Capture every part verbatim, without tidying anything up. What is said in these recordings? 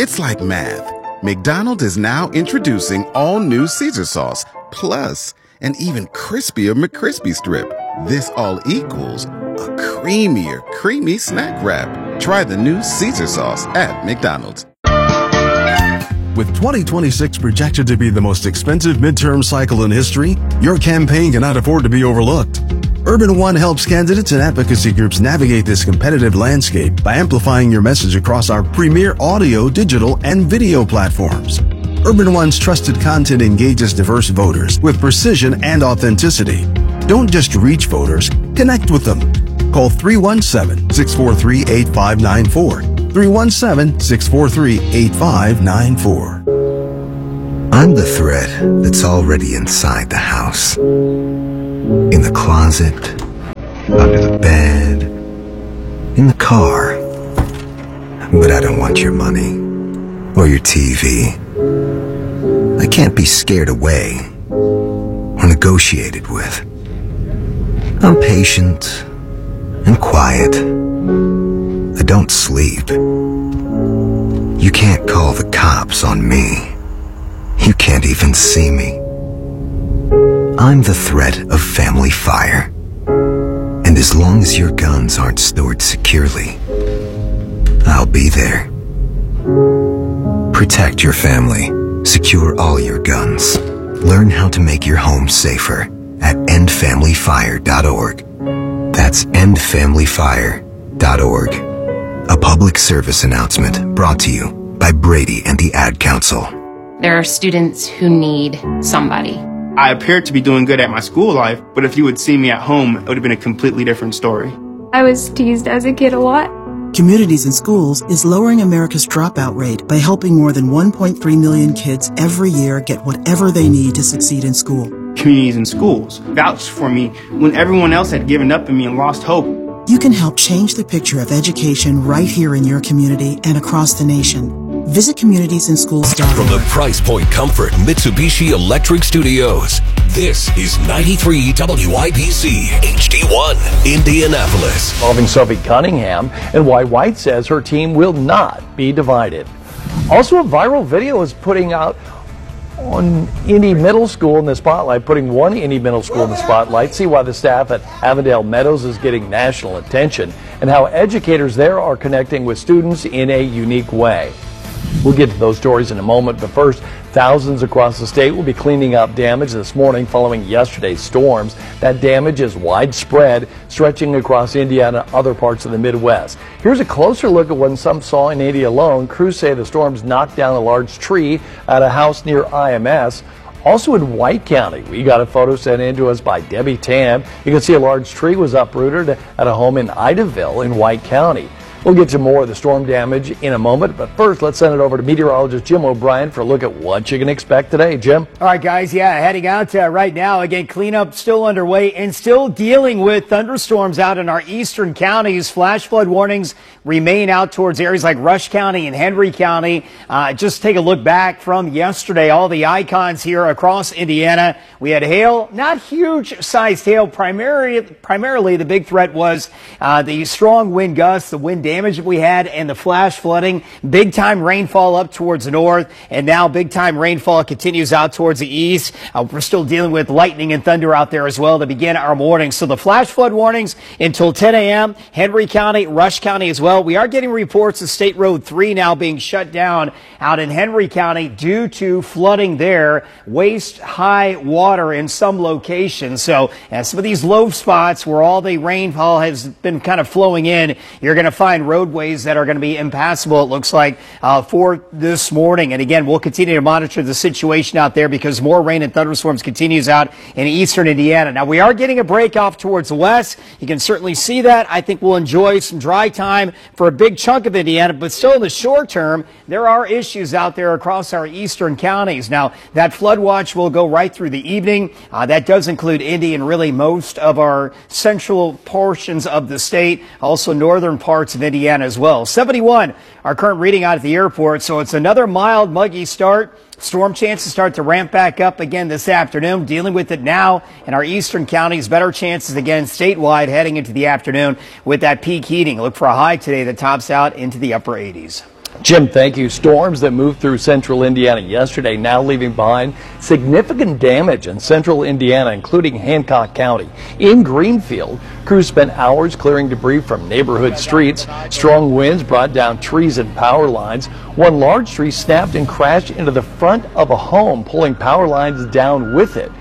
It's like math. McDonald's is now introducing all new Caesar sauce, plus an even crispier McCrispy strip. This all equals a creamier, creamy snack wrap. Try the new Caesar sauce at McDonald's. With twenty twenty-six projected to be the most expensive midterm cycle in history, your campaign cannot afford to be overlooked. Urban One helps candidates and advocacy groups navigate this competitive landscape by amplifying your message across our premier audio, digital, and video platforms. Urban One's trusted content engages diverse voters with precision and authenticity. Don't just reach voters, connect with them. Call three one seven, six four three, eight five nine four. three one seven, six four three, eight five nine four. I'm the thread that's already inside the house. In the closet, under the bed, in the car. But I don't want your money or your T V. I can't be scared away or negotiated with. I'm patient and quiet. I don't sleep. You can't call the cops on me. You can't even see me. I'm the threat of family fire. And as long as your guns aren't stored securely, I'll be there. Protect your family. Secure all your guns. Learn how to make your home safer at end family fire dot org. That's end family fire dot org. A public service announcement brought to you by Brady and the Ad Council. There are students who need somebody. I appeared to be doing good at my school life, but if you would see me at home, it would have been a completely different story. I was teased as a kid a lot. Communities in Schools is lowering America's dropout rate by helping more than one point three million kids every year get whatever they need to succeed in school. Communities in Schools vouched for me when everyone else had given up on me and lost hope. You can help change the picture of education right here in your community and across the nation. Visit communities in schools dot org. From the Price Point Comfort Mitsubishi Electric Studios, this is ninety-three W I B C H D one, Indianapolis. Involving Sophie Cunningham and why White says her team will not be divided. Also, a viral video is putting out on Indy Middle School in the spotlight, putting one Indy Middle School in the spotlight. See why the staff at Avondale Meadows is getting national attention and how educators there are connecting with students in a unique way. We'll get to those stories in a moment, but first, thousands across the state will be cleaning up damage this morning following yesterday's storms. That damage is widespread, stretching across Indiana and other parts of the Midwest. Here's a closer look at what some saw in Indy alone. Crews say the storms knocked down a large tree at a house near I M S. Also in White County, we got a photo sent in to us by Debbie Tam. You can see a large tree was uprooted at a home in Idaville in White County. We'll get to more of the storm damage in a moment, but first let's send it over to meteorologist Jim O'Brien for a look at what you can expect today. Jim? All right, guys, yeah, heading out uh, right now. Again, cleanup still underway and still dealing with thunderstorms out in our eastern counties. Flash flood warnings remain out towards areas like Rush County and Henry County. Uh, just take a look back from yesterday. All the icons here across Indiana. We had hail, not huge sized hail. Primarily, primarily the big threat was uh, the strong wind gusts, the wind damage. damage that we had and the flash flooding. Big time rainfall up towards the north, and now big time rainfall continues out towards the east. Uh, we're still dealing with lightning and thunder out there as well to begin our morning. So the flash flood warnings until ten a m Henry County, Rush County as well. We are getting reports of State Road three now being shut down out in Henry County due to flooding there, waist high water in some locations. So as some of these low spots where all the rainfall has been kind of flowing in, you're going to find roadways that are going to be impassable, it looks like, uh, for this morning. And again, we'll continue to monitor the situation out there because more rain and thunderstorms continues out in eastern Indiana. Now, we are getting a break off towards the west. You can certainly see that. I think we'll enjoy some dry time for a big chunk of Indiana, but still in the short term, there are issues out there across our eastern counties. Now, that flood watch will go right through the evening. Uh, that does include Indy and really most of our central portions of the state, also northern parts of Indiana as well. seventy-one, our current reading out at the airport, so it's another mild, muggy start. Storm chances start to ramp back up again this afternoon. Dealing with it now in our eastern counties. Better chances again statewide heading into the afternoon with that peak heating. Look for a high today that tops out into the upper eighties. Jim, thank you. Storms that moved through central Indiana yesterday now leaving behind significant damage in central Indiana, including Hancock County. In Greenfield, crews spent hours clearing debris from neighborhood streets. Strong winds brought down trees and power lines. One large tree snapped and crashed into the front of a home, pulling power lines down with it.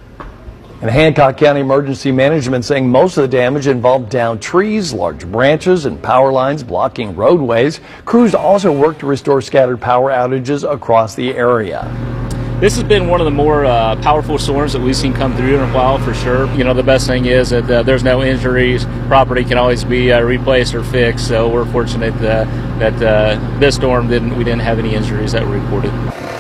And Hancock County Emergency Management saying most of the damage involved downed trees, large branches, and power lines blocking roadways. Crews also worked to restore scattered power outages across the area. This has been one of the more uh, powerful storms that we've seen come through in a while, for sure. You know, the best thing is that uh, there's no injuries. Property can always be uh, replaced or fixed. So we're fortunate uh, that uh, this storm didn't. We didn't have any injuries that were reported.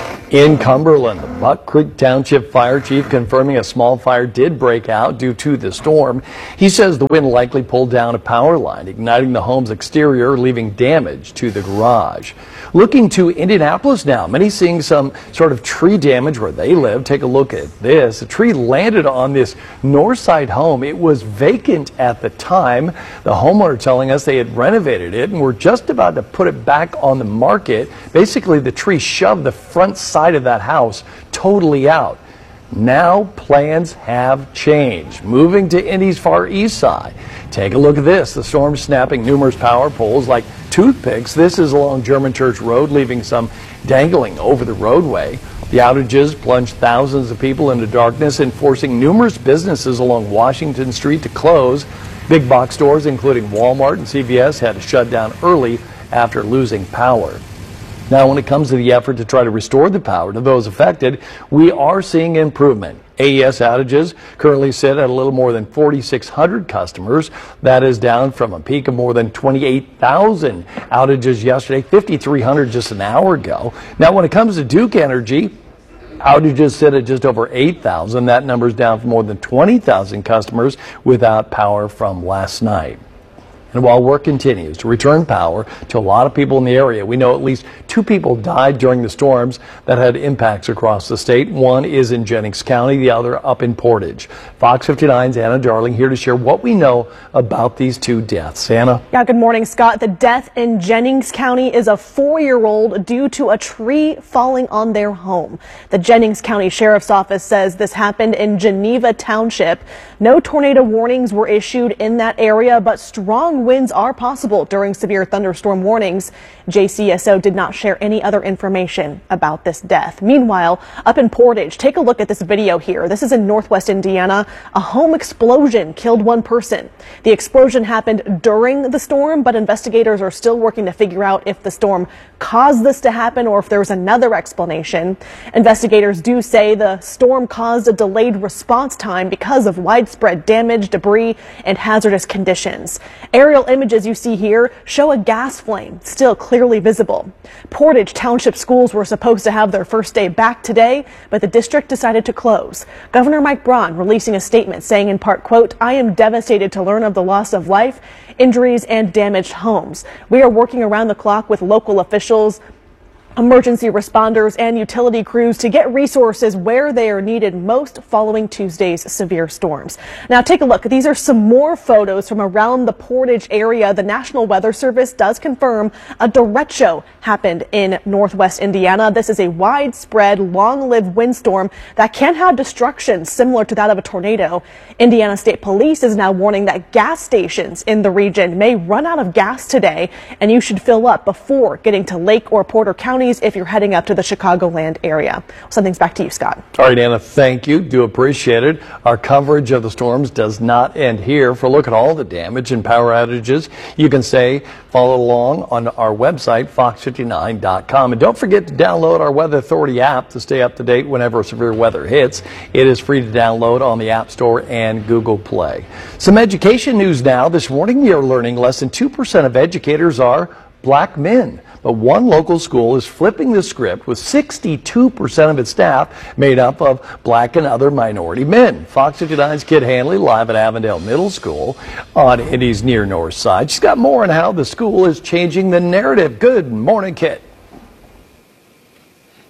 In Cumberland, the Buck Creek Township Fire Chief confirming a small fire did break out due to the storm. He says the wind likely pulled down a power line, igniting the home's exterior, leaving damage to the garage. Looking to Indianapolis now, many seeing some sort of tree damage where they live. Take a look at this. A tree landed on this north side home. It was vacant at the time. The homeowner telling us they had renovated it and were just about to put it back on the market. Basically, the tree shoved the front side of that house totally out. Now plans have changed. Moving to Indy's far east side. Take a look at this. The storm snapping numerous power poles like toothpicks. This is along German Church Road, leaving some dangling over the roadway. The outages plunged thousands of people into darkness and forcing numerous businesses along Washington Street to close. Big box stores, including Walmart and C V S, had to shut down early after losing power. Now, when it comes to the effort to try to restore the power to those affected, we are seeing improvement. A E S outages currently sit at a little more than forty-six hundred customers. That is down from a peak of more than twenty-eight thousand outages yesterday, fifty-three hundred just an hour ago. Now, when it comes to Duke Energy, outages sit at just over eight thousand. That number is down from more than twenty thousand customers without power from last night. And while work continues to return power to a lot of people in the area, we know at least two people died during the storms that had impacts across the state. One is in Jennings County, the other up in Portage. Fox fifty-nine's Anna Darling here to share what we know about these two deaths. Anna? Yeah, good morning, Scott. The death in Jennings County is a four-year-old due to a tree falling on their home. The Jennings County Sheriff's Office says this happened in Geneva Township. No tornado warnings were issued in that area, but strong winds are possible during severe thunderstorm warnings. J C S O did not share any other information about this death. Meanwhile, up in Portage, take a look at this video here. This is in northwest Indiana. A home explosion killed one person. The explosion happened during the storm, but investigators are still working to figure out if the storm caused this to happen or if there was another explanation. Investigators do say the storm caused a delayed response time because of widespread damage, debris, and hazardous conditions. Aerial images you see here show a gas flame still clearly visible. Portage Township schools were supposed to have their first day back today, but the district decided to close. Governor Mike Braun releasing a statement saying in part, quote, "I am devastated to learn of the loss of life, injuries, and damaged homes. We are working around the clock with local officials, emergency responders, and utility crews to get resources where they are needed most following Tuesday's severe storms." Now take a look. These are some more photos from around the Portage area. The National Weather Service does confirm a derecho happened in northwest Indiana. This is a widespread, long-lived windstorm that can have destruction similar to that of a tornado. Indiana State Police is now warning that gas stations in the region may run out of gas today, and you should fill up before getting to Lake or Porter County if you're heading up to the Chicagoland area. Something's back to you, Scott. All right, Anna, thank you. Do appreciate it. Our coverage of the storms does not end here. For a look at all the damage and power outages, you can say follow along on our website, fox fifty-nine dot com. And don't forget to download our Weather Authority app to stay up to date whenever severe weather hits. It is free to download on the App Store and Google Play. Some education news now. This morning we are learning less than two percent of educators are black men. But one local school is flipping the script with sixty-two percent of its staff made up of black and other minority men. Fox fifty-nine's Kit Hanley live at Avondale Middle School on Indy's near north side. She's got more on how the school is changing the narrative. Good morning, Kit.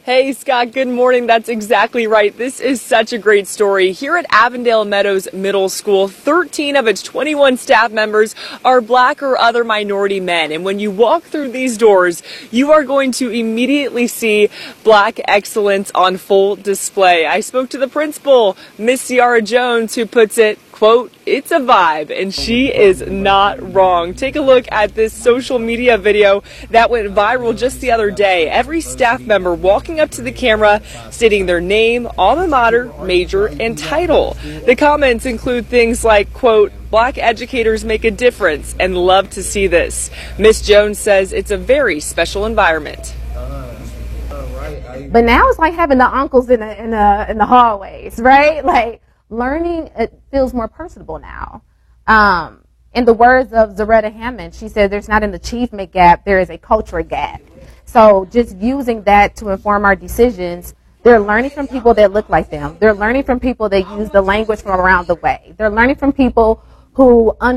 Hey, Scott, good morning. That's exactly right. This is such a great story. Here at Avondale Meadows Middle School, thirteen of its twenty-one staff members are black or other minority men. And when you walk through these doors, you are going to immediately see black excellence on full display. I spoke to the principal, Miss Ciara Jones, who puts it, quote, "It's a vibe," and she is not wrong. Take a look at this social media video that went viral just the other day. Every staff member walking up to the camera, stating their name, alma mater, major, and title. The comments include things like, quote, "Black educators make a difference and love to see this." Miss Jones says it's a very special environment. But now it's like having the uncles in the, in the, in the hallways, right? Like, learning, it feels more personable now. Um, in the words of Zaretta Hammond, she said there's not an achievement gap, there is a culture gap. So just using that to inform our decisions, they're learning from people that look like them. They're learning from people that use the language from around the way. They're learning from people who understand